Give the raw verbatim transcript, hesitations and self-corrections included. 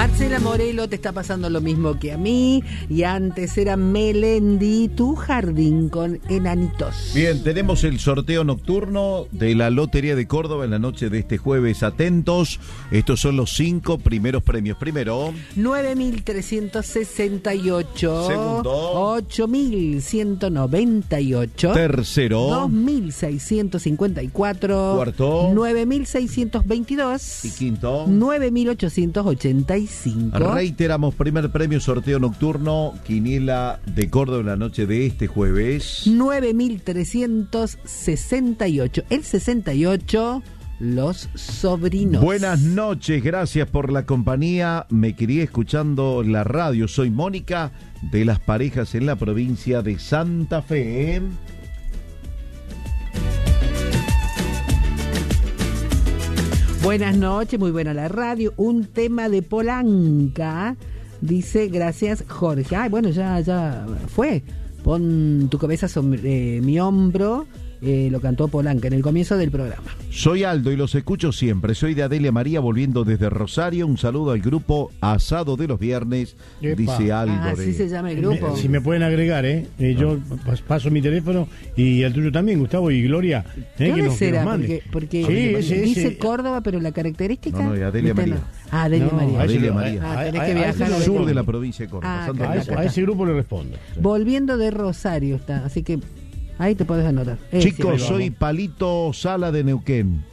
Marcela Morelo, te está pasando lo mismo que a mí. Y antes era Melendi, tu jardín con enanitos. Bien, tenemos el sorteo nocturno de la Lotería de Córdoba en la noche de este jueves. Atentos, estos son los cinco primeros premios. Primero, nueve mil trescientos sesenta y ocho. Segundo, ocho mil ciento noventa y ocho. Tercero, dos mil seiscientos cincuenta y cuatro. Cuarto, nueve mil seiscientos veintidós. Y quinto, nueve mil ochocientos ochenta y cinco. Reiteramos, primer premio sorteo nocturno, Quiniela de Córdoba en la noche de este jueves. nueve mil trescientos sesenta y ocho. El sesenta y ocho, los sobrinos. Buenas noches, gracias por la compañía. Me quería escuchando la radio. Soy Mónica de Las Parejas en la provincia de Santa Fe. Buenas noches, muy buena la radio. Un tema de Polanca. Dice, gracias Jorge. Ay, bueno, ya, ya fue. Pon tu cabeza sobre eh, mi hombro. Eh, lo cantó Polanca en el comienzo del programa. Soy Aldo y los escucho siempre. Soy de Adelia María, volviendo desde Rosario. Un saludo al grupo Asado de los Viernes. Epa. Dice Aldo. Ah, de... así se llama el grupo. Me, si me pueden agregar, ¿eh? eh yo pas- paso mi teléfono y el tuyo también, Gustavo y Gloria. ¿eh? ¿Qué que nos, que será? nos manden. Porque, porque Sí, ese, dice ese. Córdoba, pero la característica... No, no, y Adelia ¿viste? María. Ah, Adelia No, María. a ese- Adelia a- María. a- Ah, tenés a- que a viajar ese a lo Al Adelia sur sur de la provincia de Córdoba. Ah, Santa acá, A Fe. ese, a ese grupo le respondo. Volviendo de Rosario está, así que ahí te podés anotar. Ese. Chicos, soy Palito Sala de Neuquén.